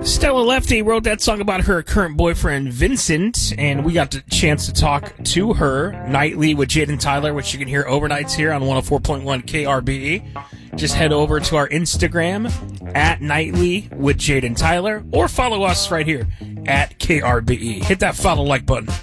Stella Lefty wrote that song about her current boyfriend, Vincent, and we got the chance to talk to her nightly with Jade and Tyler, which you can hear overnights here on 104.1 KRBE. Just head over to our Instagram, at Nightly with Jade and Tyler, or follow us right here, at KRBE. Hit that follow like button.